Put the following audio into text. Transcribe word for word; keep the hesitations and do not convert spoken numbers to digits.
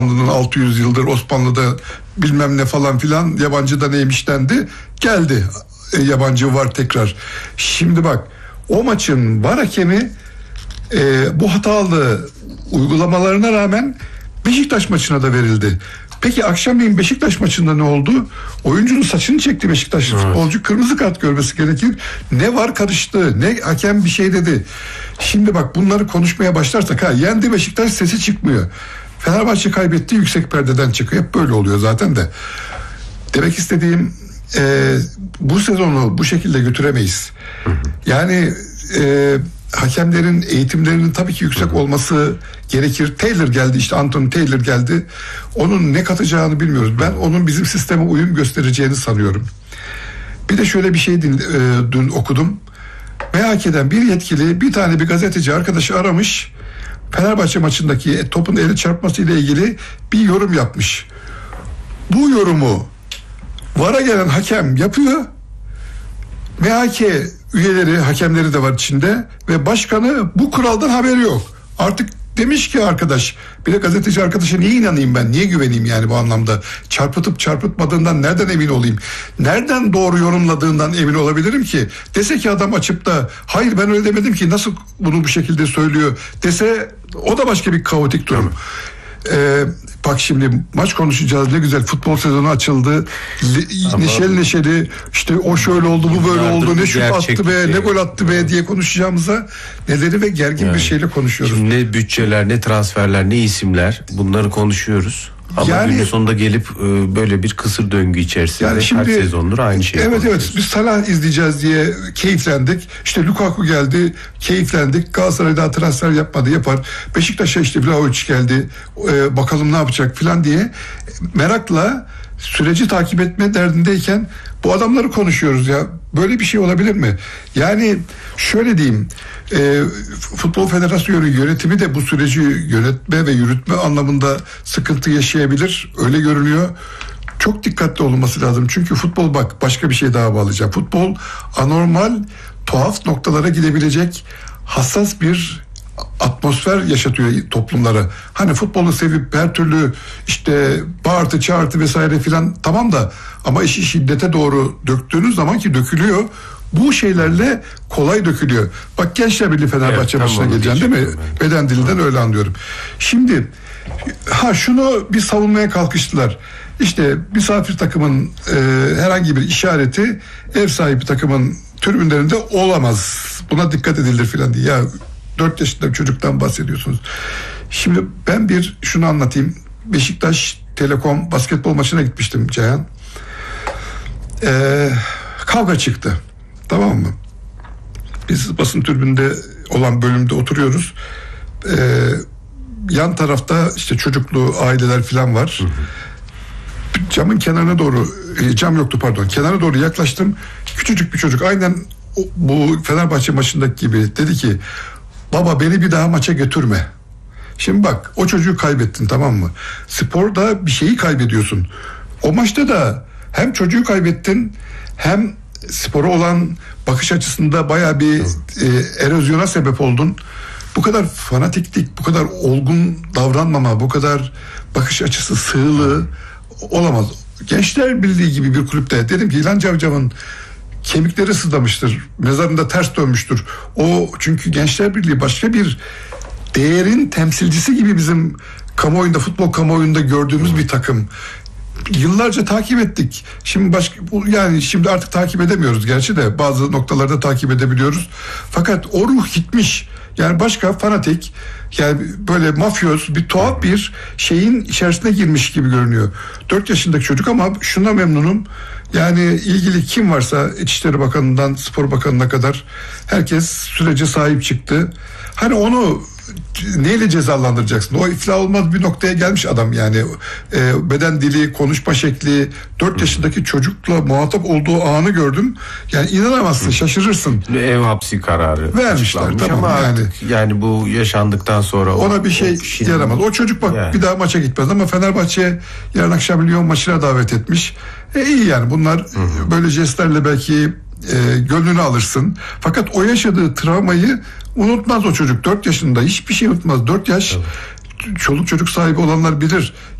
altı yüz yıldır Osmanlı'da bilmem ne falan filan, yabancı da neymiş dendi. Geldi. E, yabancı var tekrar. Şimdi bak, o maçın var hakemi e, bu hatalı uygulamalarına rağmen Beşiktaş maçına da verildi. Peki akşamleyin Beşiktaş maçında ne oldu? Oyuncunun saçını çekti Beşiktaş evet. futbolcu, kırmızı kart görmesi gerekir. Ne var karıştı, ne hakem bir şey dedi. Şimdi bak, bunları konuşmaya başlarsak, ha yendi Beşiktaş, sesi çıkmıyor. Fenerbahçe kaybetti, yüksek perdeden çıkıyor. Hep böyle oluyor zaten de. Demek istediğim, e, bu sezonu bu şekilde götüremeyiz. Hı hı. Yani e, hakemlerin eğitimlerinin tabii ki yüksek hı hı. olması gerekir. Taylor geldi, işte Anthony Taylor geldi. Onun ne katacağını bilmiyoruz. Ben onun bizim sisteme uyum göstereceğini sanıyorum. Bir de şöyle bir şey din, e, dün okudum. M H K'den bir yetkili bir tane bir gazeteci arkadaşı aramış. Fenerbahçe maçındaki topun eli çarpması ile ilgili bir yorum yapmış. Bu yorumu VAR'a gelen hakem yapıyor. M H K üyeleri, hakemleri de var içinde ve başkanı bu kuraldan haberi yok. Artık demiş ki arkadaş, bir de gazeteci arkadaşa niye inanayım ben, niye güveneyim yani bu anlamda? Çarpıtıp çarpıtmadığından nereden emin olayım? Nereden doğru yorumladığından emin olabilirim ki? Dese ki adam açıp da hayır ben öyle demedim ki, nasıl bunu bu şekilde söylüyor dese, o da başka bir kaotik durum. Ee, bak şimdi maç konuşacağız, ne güzel futbol sezonu açıldı. Le, neşeli neşeli işte o şöyle oldu, bu böyle oldu, ne şut attı be, ne gol attı be diye konuşacağımıza neleri ve gergin yani bir şeyle konuşuyoruz. Şimdi ne bütçeler, ne transferler, ne isimler, bunları konuşuyoruz. Ama yani, günün sonunda gelip e, böyle bir kısır döngü içerisinde yani şimdi, her sezondur aynı şey. Evet evet, biz Salah izleyeceğiz diye keyiflendik. İşte Lukaku geldi, keyiflendik. Galatasaray daha transfer yapmadı, yapar. Beşiktaş'a işte Vlahovic geldi, e, bakalım ne yapacak falan diye merakla süreci takip etme derdindeyken bu adamları konuşuyoruz ya. Böyle bir şey olabilir mi? Yani şöyle diyeyim, e, Futbol Federasyonu yönetimi de bu süreci yönetme ve yürütme anlamında sıkıntı yaşayabilir. Öyle görülüyor. Çok dikkatli olunması lazım. Çünkü futbol, bak başka bir şey daha bağlayacağım. Futbol anormal, tuhaf noktalara gidebilecek hassas bir atmosfer yaşatıyor toplumlara. Hani futbolu sevip her türlü işte bağırtı çağırtı vesaire filan tamam da, ama işi şiddete doğru döktüğünüz zaman, ki dökülüyor, bu şeylerle kolay dökülüyor. Bak Gençler Birliği Fenerbahçe evet, maçına geleceksin değil mi? Ben. Beden dilinden öyle anlıyorum. Şimdi ha şunu bir savunmaya kalkıştılar. İşte misafir takımın e, herhangi bir işareti ev sahibi takımın tribünlerinde olamaz. Buna dikkat edilir filan diye. Ya dört yaşında bir çocuktan bahsediyorsunuz. Şimdi ben bir şunu anlatayım. Beşiktaş Telekom basketbol maçına gitmiştim Ceyhan. Ee, kavga çıktı. Tamam mı? Biz basın tribünde olan bölümde oturuyoruz. Ee, yan tarafta işte çocuklu aileler falan var. Hı hı. Camın kenarına doğru, cam yoktu pardon, kenara doğru yaklaştım. Küçücük bir çocuk, aynen bu Fenerbahçe maçındaki gibi dedi ki, baba beni bir daha maça götürme. Şimdi bak, o çocuğu kaybettin, tamam mı? Sporda bir şeyi kaybediyorsun. O maçta da hem çocuğu kaybettin, hem spora olan bakış açısında bayağı bir e, erozyona sebep oldun. Bu kadar fanatiklik, bu kadar olgun davranmama, bu kadar bakış açısı sığlığı olamaz. Gençler Birliği gibi bir kulüpte dedim ki İlhan Cavcav'ın kemikleri sızlamıştır, mezarında ters dönmüştür. O çünkü Gençler Birliği başka bir değerin temsilcisi gibi bizim kamuoyunda, futbol kamuoyunda gördüğümüz bir takım. Yıllarca takip ettik. Şimdi başka, yani şimdi artık takip edemiyoruz gerçi de, bazı noktalarda takip edebiliyoruz. Fakat o ruh gitmiş. Yani başka fanatik, yani böyle mafyoz bir tuhaf bir şeyin içerisine girmiş gibi görünüyor. dört yaşındaki çocuk, ama şuna memnunum. Yani ilgili kim varsa, İçişleri Bakanı'ndan Spor Bakanı'na kadar herkes sürece sahip çıktı. Hani onu neyle cezalandıracaksın? O iflah olmaz bir noktaya gelmiş adam yani. E, beden dili, konuşma şekli, dört yaşındaki çocukla muhatap olduğu anı gördüm. Yani inanamazsın, şaşırırsın. Ev hapsi kararı vermişler, tamam ama yani. Yani bu yaşandıktan sonra ona o, bir şey o yaramaz. O çocuk bak yani bir daha maça gitmez, ama Fenerbahçe yarın akşam Lyon maçına davet etmiş. E iyi yani, bunlar Hı-hı. böyle jestlerle belki e, gönlünü alırsın. Fakat o yaşadığı travmayı unutmaz o çocuk. dört yaşında hiçbir şey unutmaz. dört yaş evet. çoluk çocuk sahibi olanlar bilir.